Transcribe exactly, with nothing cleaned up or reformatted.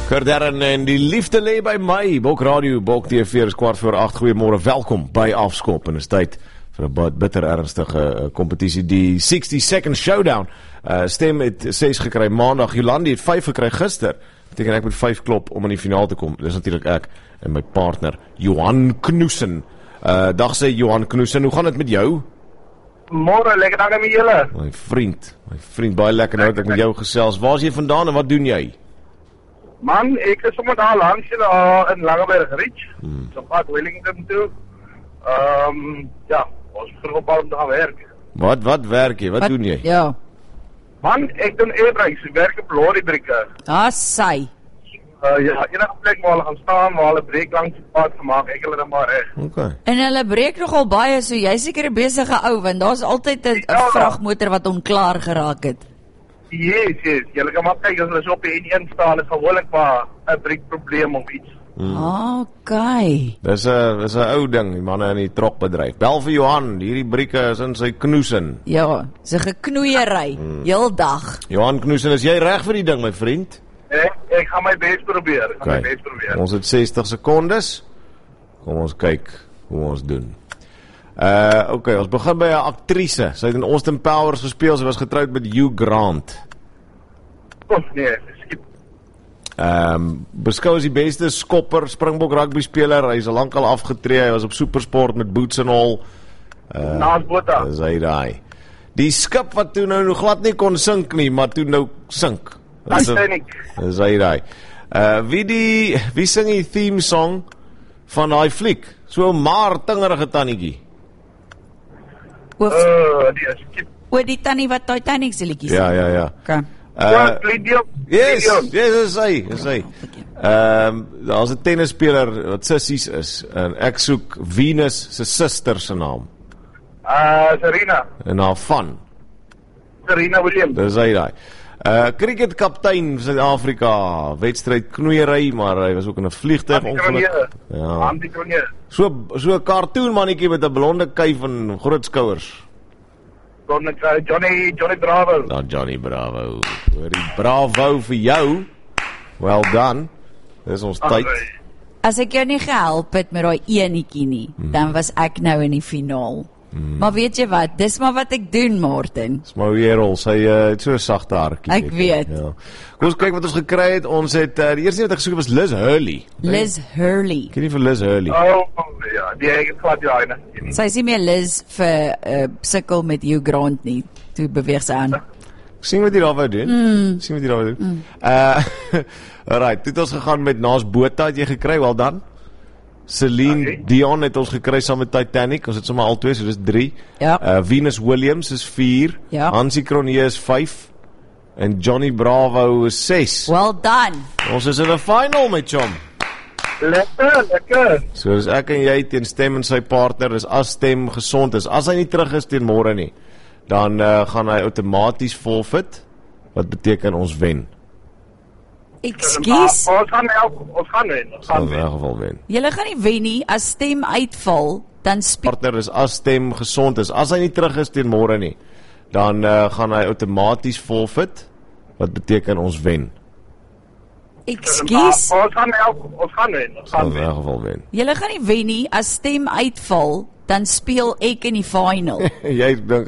Kurt Darren en die liefde lê by my. Bok Radio, Bok T V is kwart voor acht. Goeiemôre, welkom by Afskop. En is tyd vir 'n bitter ernstige kompetisie, uh, die sixty second showdown. Uh, stem het ses gekry maandag. Jolandi het vyf gekry gister. Beteken ek moet vyf klop om in die finaal te kom. Dis natuurlik ek en my partner Johan Knoesen. Uh, dag sê Johan Knoesen, hoe gaan dit met jou? Môre, lekker dag met julle. My vriend, my vriend, baie lekker nou dat ek met jou gesels. Waar is jy vandaan en wat doen jy? Man, ek is sommer daar langs julle uh, in Langeberg Ridge. Hmm. So pad Wellington toe. Ehm, um, ja, ons vroeg op om te gaan werk. Wat, wat werk jy? Wat, wat doen jy? Ja. Man, ek doen airbrakes, ek werk op lorrybrieke. Ah, sy. Uh, ja, enige plek waar hulle gaan staan, waar hulle breek langs die pad gemaak, ek hulle dan maar reg. Okay. En hulle breek nogal baie, so jy seker 'n besige ou, want daar's altyd 'n Ja. vragmotor wat onklaar geraak het. Yes, yes, julle kan maar kyk, as hulle so op die N een staan, is gewoonlik maar 'n breekprobleem of iets. Mm. Okay. Dis 'n dis 'n ou ding, die manne in die trokbedryf. Bel vir Johan, hierdie brieke is in sy Knoesen. Ja, so geknoeiery, mm. heel dag. Johan Knoesen, is jy reg vir die ding, my vriend? Ek, ek gaan my bes probeer, ek gaan Okay. my bes probeer. Ons het sestig sekondes. Kom ons kyk hoe ons doen. Uh, okay, ons begin by 'n aktrise. Sy het in Austin Powers gespeel, sy was getroud met Hugh Grant. Kom, nee, skip. Ehm um, beskou as die beste skopper, Springbok rugby speler. Hy is al lankal afgetree. Hy was op Supersport met boots en al. Uh, Naas Botha. Dis hy daai. Die skip wat toe nou nog glad nie kon sink nie, maar toe nou sink. Dis Titanic. Dis hy daai. Uh wie die wie sing die theme song van daai fliek? So 'n maar tingerige tannetjie. O, Uh, die skip. o die tannie wat Titanic se liedjies Ja, sing. ja, ja. Okay. Ja, Uh Lydia. yes, yes, dis hy, dis hy. Ehm um, daar's 'n tennisspeler wat sissies is en ek soek Venus se suster se naam. Uh, Serena. En haar van. Serena Williams. Dis hy daai. Uh cricketkaptein vir Suid-Afrika, wedstryd knoeiery, maar hy was ook in 'n vliegtuig ongeluk. Ja. Andy Cronje. So so 'n cartoon mannetjie met 'n blonde kuif en groot skouers. Johnny Johnny Bravo. Nou Johnny Bravo. Hoorie, bravo vir jou. Well done. Dis ons tyd. As ek jou nie gehelp het met daai enetjie nie, mm. dan was ek nou in die finaal. Mm. Maar weet jy wat, dis maar wat ek doen, Martin. Dis maar weer al, sy uh, het so 'n sagte hartjie. Ek weet. Ja. Kom ons kyk wat ons gekry het. Ons het uh, die eerste wat ek gesoek het was Liz Hurley. Liz Hurley. Ken jy vir Liz Hurley? Oh, ja, die ek het glad die ene. Sy is nie meer Liz vir uh, sukkel met Hugh Grant nie. Toe beweeg sy aan. Sien wat jy daar wou doen? Mm. Sien wat jy daar wou doen? Mm. Uh alright, toe het ons gegaan met Naas Botha het jy gekry, wel dan. Celine okay. Dion het ons gekry saam met Titanic. Ons het sommer al twee, so dis drie. Ja. Uh Venus Williams is vier. Ja. Hansie Cronje is vyf. En Johnny Bravo is ses. Well done. Ons is in 'n final met chom. Lekker, lekker. So as ek en jy teen Stem en sy partner is as Stem gesond is. As hy nie terug is teen môre nie, dan uh, gaan hy outomaties forfeit. Wat beteken ons wen? Ekskuus. Maar, ons gaan help, ons gaan wen. Ons gaan In wen. elk geval wen. Julle gaan nie wen nie. As Stem uitval, dan speel Partner is as Stem gesond is. As hy nie terug is teen môre nie, dan uh, gaan hy outomaties forfeit. Wat beteken ons wen? Ekskuus. Maar, ons gaan help, ons gaan wen. Ons gaan In wen. elk geval wen. Julle gaan nie wen nie. As Stem uitval, dan speel ek in die final. Jy dink